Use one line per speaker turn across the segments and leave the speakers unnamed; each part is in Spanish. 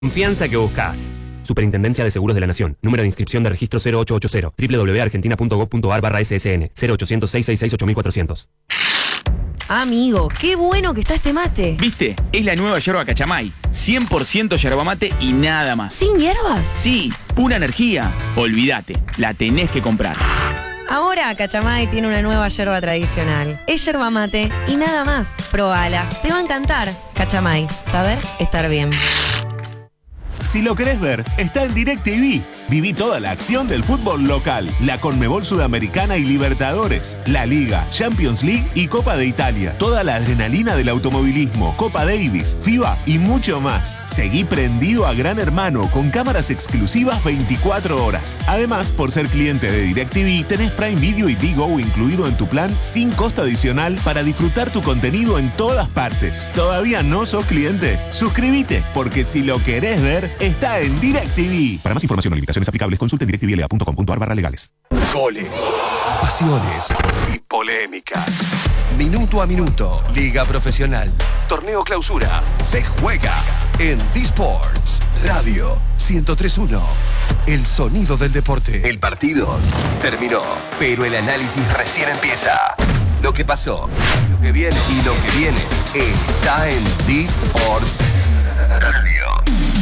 Confianza que buscás. Superintendencia de Seguros de la Nación. Número de inscripción de registro 0880. www.argentina.gov.ar/ssn. 0800-666-8400.
Amigo, qué bueno que está este mate.
¿Viste? Es la nueva yerba Cachamay. 100% yerba mate y nada más.
¿Sin hierbas?
Sí, pura energía. Olvídate, la tenés que comprar.
Ahora Cachamay tiene una nueva yerba tradicional. Es yerba mate y nada más. Probala, te va a encantar. Cachamay, saber estar bien.
Si lo querés ver, está en DirecTV. Viví toda la acción del fútbol local, la Conmebol Sudamericana y Libertadores, la Liga, Champions League y Copa de Italia. Toda la adrenalina del automovilismo, Copa Davis, FIBA y mucho más. Seguí prendido a Gran Hermano con cámaras exclusivas 24 horas. Además, por ser cliente de DirecTV, tenés Prime Video y Digo incluido en tu plan sin costo adicional para disfrutar tu contenido en todas partes. ¿Todavía no sos cliente? Suscríbete, porque si lo querés ver, está en DirecTV. Para más información o limitaciones aplicables, consulte directvla.com.ar/legales.
Goles, pasiones y polémicas. Minuto a minuto, Liga Profesional, Torneo Clausura, se juega en D-Sports Radio 103.1. El sonido del deporte. El partido terminó, pero el análisis recién empieza. Lo que pasó, lo que viene y lo que viene está en D-Sports Radio.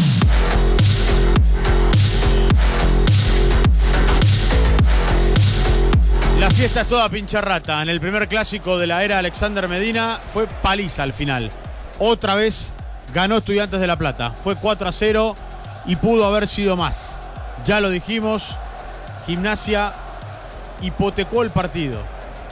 La fiesta es toda pincharrata. En el primer clásico de la era Alexander Medina fue paliza al final. Otra vez ganó Estudiantes de La Plata. Fue 4-0 y pudo haber sido más. Ya lo dijimos, Gimnasia hipotecó el partido.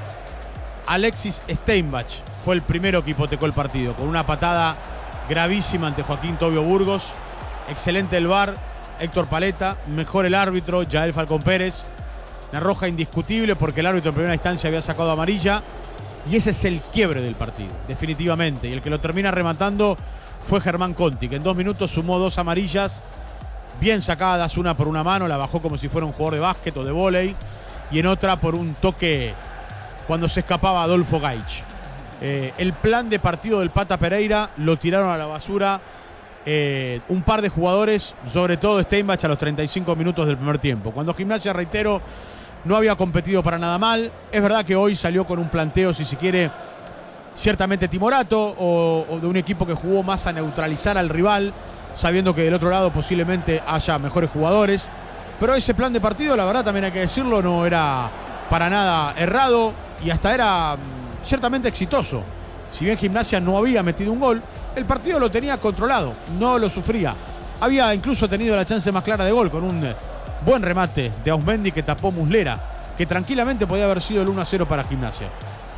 Alexis Steinbach fue el primero que hipotecó el partido, con una patada gravísima ante Joaquín Tobio Burgos. Excelente el VAR, Héctor Paleta. Mejor el árbitro, Yael Falcón Pérez. Una roja indiscutible porque el árbitro en primera instancia había sacado amarilla. Y ese es el quiebre del partido, definitivamente. Y el que lo termina rematando fue Germán Conti, que en 2 minutos sumó 2 amarillas bien sacadas, una por una mano, la bajó como si fuera un jugador de básquet o de vóley, y en otra por un toque cuando se escapaba Adolfo Gaich. El plan de partido del Pata Pereira lo tiraron a la basura un par de jugadores, sobre todo Steinbach, a los 35 minutos del primer tiempo. Cuando Gimnasia, reitero, no había competido para nada mal. Es verdad que hoy salió con un planteo, si se quiere, ciertamente timorato, o de un equipo que jugó más a neutralizar al rival, sabiendo que del otro lado posiblemente haya mejores jugadores. Pero ese plan de partido, la verdad también hay que decirlo, no era para nada errado y hasta era ciertamente exitoso. Si bien Gimnasia no había metido un gol, el partido lo tenía controlado, no lo sufría. Había incluso tenido la chance más clara de gol con un buen remate de Ausmendi que tapó Muslera, que tranquilamente podía haber sido el 1-0 para Gimnasia.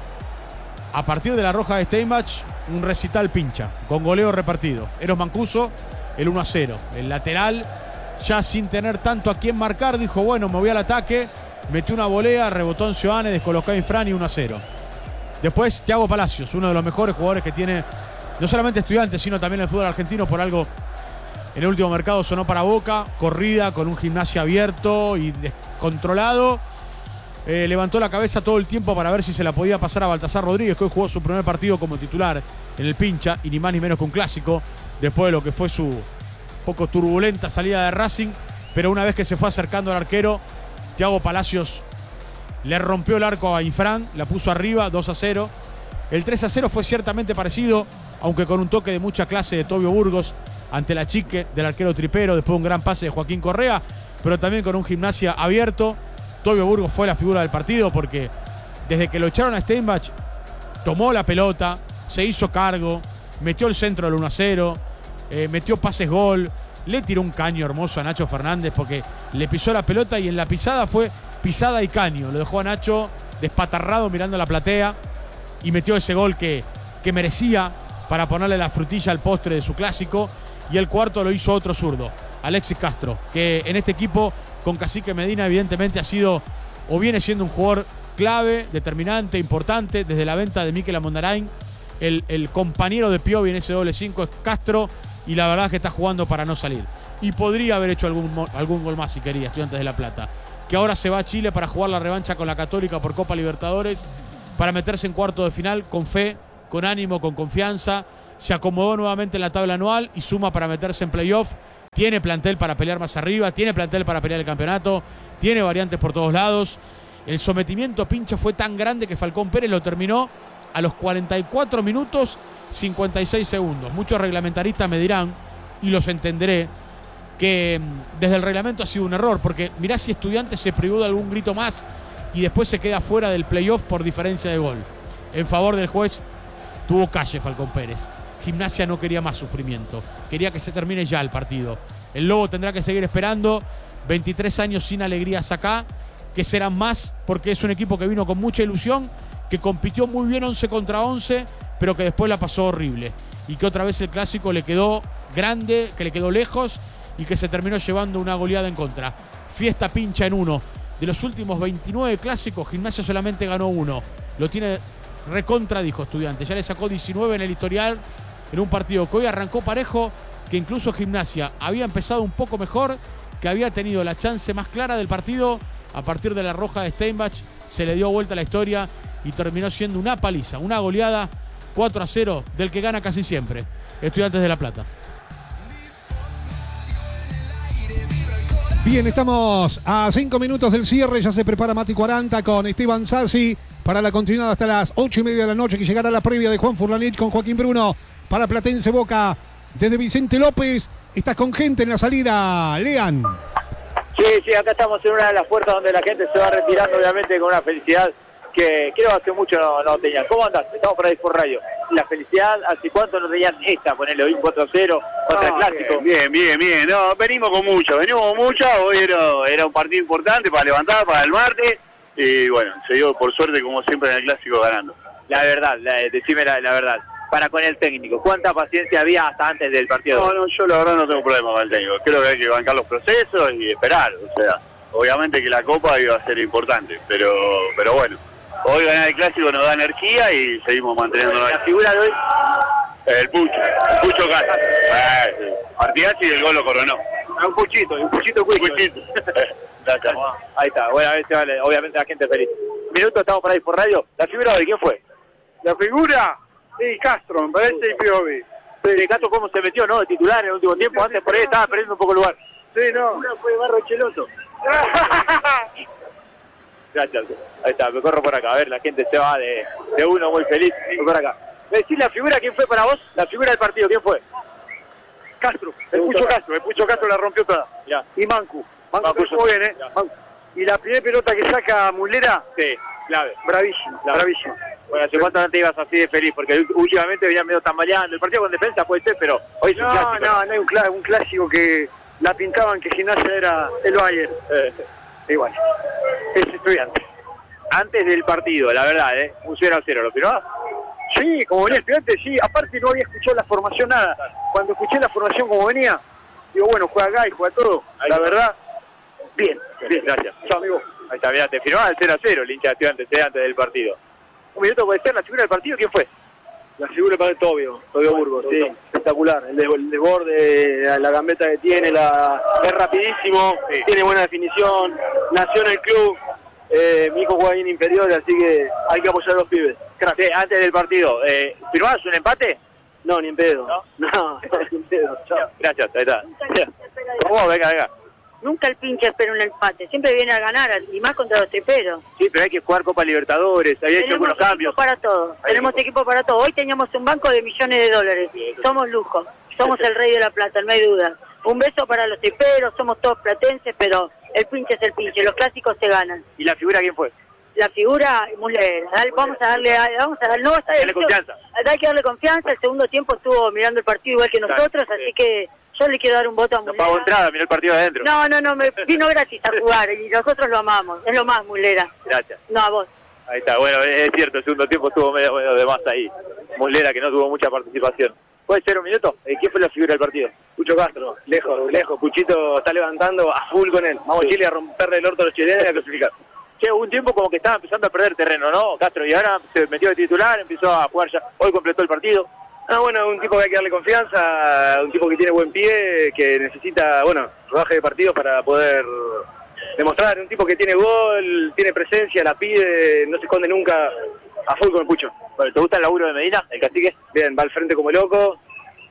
A partir de la roja de Steinbach, un recital pincha, con goleo repartido. Eros Mancuso, el 1-0. El lateral, ya sin tener tanto a quien marcar, dijo, bueno, me voy al ataque, metió una volea, rebotó en Sioane, descolocó a Infrani, 1-0. Después, Thiago Palacios, uno de los mejores jugadores que tiene no solamente Estudiantes, sino también el fútbol argentino. Por algo, en el último mercado sonó para Boca, corrida con un Gimnasia abierto y descontrolado. Levantó la cabeza todo el tiempo para ver si se la podía pasar a Baltasar Rodríguez, que hoy jugó su primer partido como titular en el Pincha, y ni más ni menos que un clásico, después de lo que fue su poco turbulenta salida de Racing. Pero una vez que se fue acercando al arquero, Thiago Palacios le rompió el arco a Infran, la puso arriba, 2-0. El 3-0 fue ciertamente parecido, aunque con un toque de mucha clase de Tobio Burgos ante la chique del arquero Tripero, después de un gran pase de Joaquín Correa, pero también con un Gimnasia abierto. Tobio Burgos fue la figura del partido porque desde que lo echaron a Steinbach, tomó la pelota, se hizo cargo, metió el centro del 1-0, metió pases gol, le tiró un caño hermoso a Nacho Fernández porque le pisó la pelota y en la pisada fue pisada y caño. Lo dejó a Nacho despatarrado mirando la platea y metió ese gol que merecía para ponerle la frutilla al postre de su clásico. Y el cuarto lo hizo otro zurdo, Alexis Castro, que en este equipo con Cacique Medina evidentemente ha sido o viene siendo un jugador clave, determinante, importante. Desde la venta de Mikel Amondarain, el compañero de Piovi en ese doble 5 es Castro, y la verdad es que está jugando para no salir. Y podría haber hecho algún gol más si quería, Estudiantes de La Plata, que ahora se va a Chile para jugar la revancha con la Católica por Copa Libertadores, para meterse en cuarto de final con fe, con ánimo, con confianza. Se acomodó nuevamente en la tabla anual y suma para meterse en playoff tiene plantel para pelear más arriba, tiene plantel para pelear el campeonato, tiene variantes por todos lados. El sometimiento Pincha fue tan grande que Falcón Pérez lo terminó a los 44 minutos 56 segundos. Muchos reglamentaristas me dirán, y los entenderé, que desde el reglamento ha sido un error, porque mirá si Estudiantes se privó de algún grito más y después se queda fuera del playoff por diferencia de gol. En favor del juez tuvo calle Falcón Pérez. Gimnasia no quería más sufrimiento, quería que se termine ya el partido. El Lobo tendrá que seguir esperando, 23 años sin alegrías acá, que serán más porque es un equipo que vino con mucha ilusión, que compitió muy bien 11 contra 11, pero que después la pasó horrible. Y que otra vez el clásico le quedó grande, que le quedó lejos y que se terminó llevando una goleada en contra. Fiesta Pincha en uno. De los últimos 29 clásicos, Gimnasia solamente ganó uno. Lo tiene recontra, dijo Estudiantes. Ya le sacó 19 en el historial en un partido que hoy arrancó parejo, que incluso Gimnasia había empezado un poco mejor, que había tenido la chance más clara del partido. A partir de la roja de Steinbach se le dio vuelta la historia y terminó siendo una paliza, una goleada 4-0 del que gana casi siempre, Estudiantes de La Plata.
Bien, estamos a 5 minutos del cierre. Ya se prepara Mati 40 con Esteban Sassi para la continuidad hasta las 8:30 de la noche, que llegará la previa de Juan Furlanich con Joaquín Bruno para Platense Boca. Desde Vicente López, estás con gente en la salida, Lean.
Sí, acá estamos en una de las puertas donde la gente se va retirando, obviamente con una felicidad que creo hace mucho no tenían. ¿Cómo andás? Estamos por ahí por radio. La felicidad, ¿hace cuánto no tenían esta? Ponerle hoy un 4-0 contra el Clásico.
Bien. No, venimos con mucho. Hoy era un partido importante para levantar, para el martes. Y bueno, se dio por suerte, como siempre, en el Clásico ganando.
La verdad, decime la verdad. Para con el técnico, ¿cuánta paciencia había hasta antes del partido?
No, yo la verdad no tengo problema con el técnico. Creo que hay que bancar los procesos y esperar. O sea, obviamente que la Copa iba a ser importante, pero bueno. Hoy ganar el Clásico nos da energía y seguimos manteniendo
la figura de hoy.
El Pucho Castro. Partidazo y el gol lo coronó.
Un Puchito. Ahí está, bueno, a ver si vale, obviamente la gente feliz. Minuto, estamos por ahí por radio. ¿La figura de quién fue?
La figura, sí, Castro, me parece y Piovi.
Sí, Castro cómo se metió, ¿no? De titular en el último tiempo, antes por ahí estaba perdiendo un poco el lugar.
Sí, no.
Una fue Barro Cheloto. Gracias. Ahí está, me corro por acá. A ver, la gente se va de uno muy feliz. Voy por acá. ¿Me decís la figura quién fue para vos? La figura del partido, ¿quién fue?
Castro, el Pucho Castro la rompió toda.
Ya.
Y Mancu jugó bien, ¿eh? Y la primera pelota que saca Mulera,
sí, clave.
Bravísimo.
Bueno, ¿hace cuánto no te ibas así de feliz? Porque últimamente venían medio tambaleando. El partido con defensa puede ser, pero hoy es un clásico.
No hay un clásico que la pintaban que Gimnasia era el Bayern. Igual, es Estudiante.
Antes del partido, la verdad, un 0-0, ¿lo firmás?
Sí, como venía Estudiante, sí. Aparte no había escuchado la formación nada. Cuando escuché la formación como venía, digo, bueno, juega acá y juega todo.
Ahí
la
está.
verdad, bien,
gracias.
Chao, amigo.
Ahí está, mirá, te firmaba el 0-0, el hincha de Estudiantes antes del partido. Un minuto puede ser, la figura del partido, ¿quién fue?
La figura para Tobio Burgos, sí, espectacular. El desborde, la gambeta que tiene, es rapidísimo, sí. Tiene buena definición, nació en el club, mi hijo juega bien inferior, así que hay que apoyar a los pibes.
Sí, antes del partido, ¿firmabas un empate?
No, ni en pedo. No, ni en pedo. Chao.
Gracias, ahí está. Vamos, venga.
Nunca el Pincha espera un empate, siempre viene a ganar, y más contra los triperos.
Sí, pero hay que jugar Copa Libertadores, había hecho algunos cambios.
Tenemos equipo para todo. Hoy teníamos un banco de millones de dólares. Somos lujo, somos el rey de La Plata, no hay duda. Un beso para los triperos, somos todos platenses, pero el Pincha es el Pincha, los clásicos se ganan.
¿Y la figura quién fue?
La figura, Mulera. Vamos a darle, no está
darle confianza.
Hay que darle confianza. El segundo tiempo estuvo mirando el partido igual que nosotros, así que yo le quiero dar un voto a Mulera.
No pagó entrada, miró el partido de adentro.
No, me vino gratis a jugar y nosotros lo amamos. Es lo más, Mulera.
Gracias.
No, a vos.
Ahí está, bueno, es cierto, el segundo tiempo estuvo medio de más ahí. Mulera, que no tuvo mucha participación. ¿Puede ser un minuto? ¿Quién fue la figura del partido?
Pucho Castro, lejos. Puchito está levantando a full con él. Vamos Chile a romperle el orto a los chilenos y a clasificar.
Che, hubo un tiempo como que estaba empezando a perder terreno, ¿no, Castro? Y ahora se metió de titular, empezó a jugar ya. Hoy completó el partido.
Bueno, un tipo que hay que darle confianza, un tipo que tiene buen pie, que necesita, rodaje de partidos para poder demostrar. Un tipo que tiene gol, tiene presencia, la pide, no se esconde nunca, a full con el Pucho.
Bueno, ¿te gusta el laburo de Medina, el cacique?
Bien, va al frente como loco,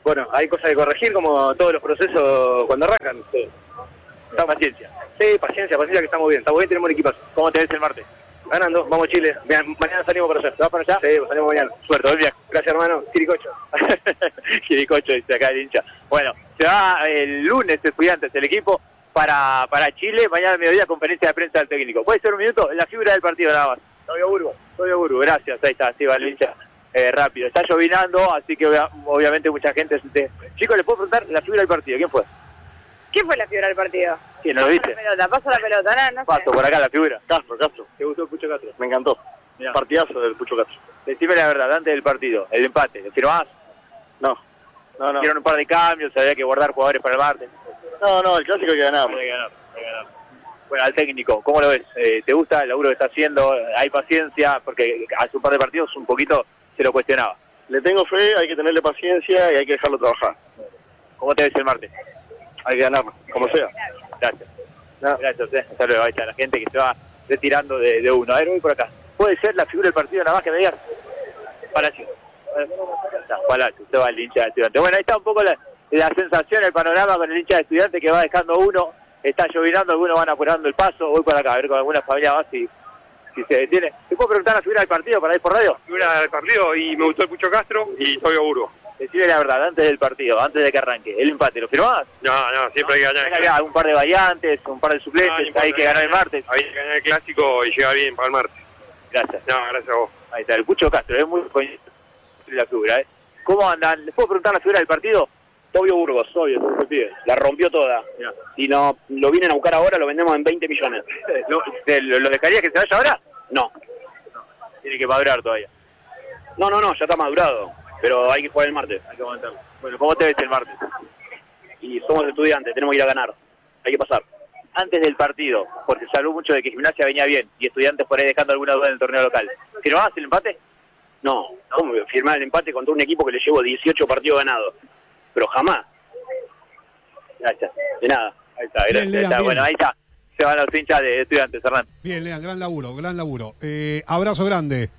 bueno, hay cosas que corregir como todos los procesos cuando arrancan. Sí.
Paciencia.
Sí, paciencia, que estamos bien, tenemos un equipazo.
¿Cómo te ves el martes?
Ganando, vamos Chile. Mañana salimos para allá.
¿Te vas para allá?
Sí, salimos mañana.
Suerte, buen viaje.
Gracias, hermano. Quiricocho.
Quiricocho, dice acá el hincha. Bueno, se va el lunes Estudiantes, el equipo, para Chile. Mañana al mediodía, conferencia de prensa del técnico. ¿Puede ser un minuto? La figura del partido nada más. Fabio Burgo, gracias. Ahí está, sí va el hincha. Rápido. Está llovinando, así que obviamente mucha gente... Chicos, ¿les puedo preguntar la figura del partido? ¿Quién fue?
¿Quién fue la figura del partido?
¿Quién lo viste?
Paso la pelota, no sé.
Paso por acá la figura.
Castro.
¿Te gustó el Pucho Castro?
Me encantó.
Mirá.
Partidazo del Pucho Castro.
Decime la verdad, antes del partido, el empate, ¿lo firmás?
No.
Hicieron un par de cambios, había que guardar jugadores para el martes.
No, el clásico hay que ganar.
Hay que ganar. Bueno, al técnico, ¿cómo lo ves? ¿Te gusta el laburo que está haciendo? ¿Hay paciencia? Porque hace un par de partidos un poquito se lo cuestionaba.
Le tengo fe, hay que tenerle paciencia y hay que dejarlo trabajar.
¿Cómo te ves el martes?
Hay que ganarlo, como sea.
Gracias. Gracias, hasta luego. Ahí está la gente que se va retirando de uno. A ver, voy por acá. ¿Puede ser la figura del partido nada más que me digas? Palacio. Palacio, se va el hincha de Estudiantes. Bueno, ahí está un poco la sensación, el panorama con el hincha de Estudiantes que va dejando uno. Está llovinando, algunos van apurando el paso. Voy por acá, a ver con alguna familia más si se detiene. ¿Te puedo preguntar la figura del partido para ir por radio?
Figura del partido y me gustó el Pucho Castro y Fabio Burgo.
Decime la verdad, antes del partido, antes de que arranque, el empate, ¿lo firmás?
No, siempre hay que ganar.
Acá, un par de variantes, un par de suplentes, hay que ganar el martes.
Hay que ganar el clásico y llegar bien para el martes.
Gracias.
Gracias a vos.
Ahí está, el Pucho Castro, es muy la figura, ¿Cómo andan? ¿Les puedo preguntar la figura del partido?
Fabio Burgos, la rompió toda.
Ya.
Si no lo vienen a buscar ahora, lo vendemos en 20 millones.
¿Lo dejarías que se vaya ahora?
No.
Tiene que madurar todavía.
No, ya está madurado. Pero hay que jugar el martes.
Hay que aguantarlo. Bueno, ¿cómo te ves el martes?
Y somos estudiantes, tenemos que ir a ganar. Hay que pasar.
Antes del partido, porque se habló mucho de que Gimnasia venía bien y Estudiantes por ahí dejando alguna duda en el torneo local. ¿Firmás el empate?
No, ¿cómo firmar el empate contra un equipo que le llevo 18 partidos ganados? Pero jamás.
Gracias.
De nada.
Ahí está,
Bien, Lean, bien.
Bueno, ahí está. Se van los hinchas de Estudiantes, Hernán.
Bien, Lean, gran laburo. Abrazo grande.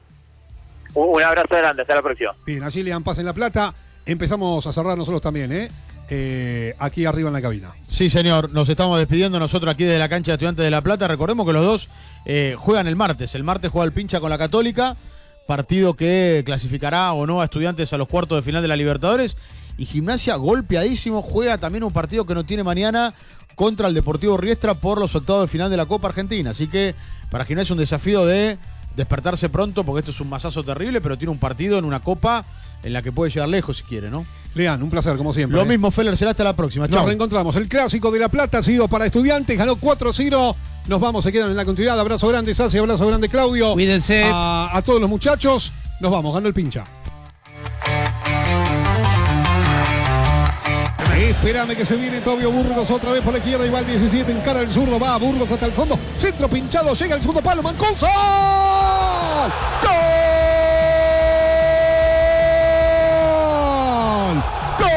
Un abrazo grande, hasta la próxima.
Bien, allí Lean Paz en La Plata. Empezamos a cerrar nosotros también, aquí arriba en la cabina.
Sí, señor. Nos estamos despidiendo nosotros aquí de la cancha de Estudiantes de La Plata. Recordemos que los dos juegan el martes. El martes juega el Pincha con la Católica. Partido que clasificará o no a Estudiantes a los cuartos de final de la Libertadores. Y Gimnasia golpeadísimo. Juega también un partido que no tiene mañana contra el Deportivo Riestra por los octavos de final de la Copa Argentina. Así que para Gimnasia un desafío de despertarse pronto, porque esto es un masazo terrible, pero tiene un partido en una Copa en la que puede llegar lejos si quiere, ¿no?
Lean, un placer, como siempre.
Lo mismo, Feller, será hasta la próxima.
Nos reencontramos. El clásico de La Plata ha sido para Estudiantes, ganó 4-0. Nos vamos, se quedan en la continuidad. Abrazo grande, Sassi, abrazo grande, Claudio.
Cuídense.
A todos los muchachos. Nos vamos, ganó el Pincha. Espérame que se viene Tobio Burgos otra vez por la izquierda, igual 17, encara el zurdo, va Burgos hasta el fondo, centro pinchado, llega el segundo palo, Mancuso. ¡Gol! ¡Gol!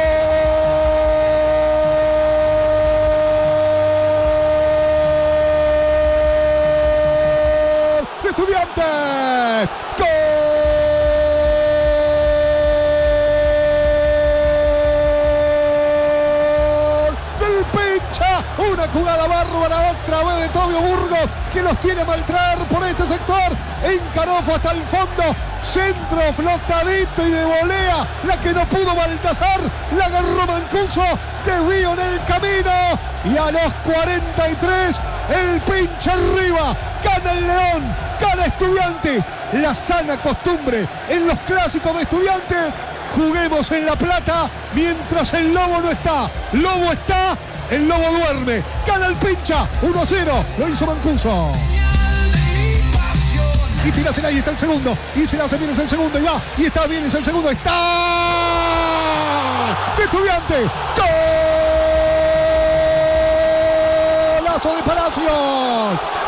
¡De Estudiantes! ¡Gol! Una jugada bárbara otra vez de Tobio Burgos que los tiene a maltraer por este sector. Encarofo hasta el fondo. Centro flotadito y de volea. La que no pudo Baltazar. La agarró Mancuso. Desvío en el camino. Y a los 43 el Pincha arriba. Gana el León. Gana Estudiantes. La sana costumbre en los clásicos de Estudiantes. Juguemos en La Plata mientras el Lobo no está. Lobo está. El Lobo duerme, gana el Pincha, 1-0, lo hizo Mancuso. Y tirásela, ahí está el segundo, y se la hace bien, es el segundo, y va, y está bien, es el segundo, está de Estudiantes, golazo de Palacios.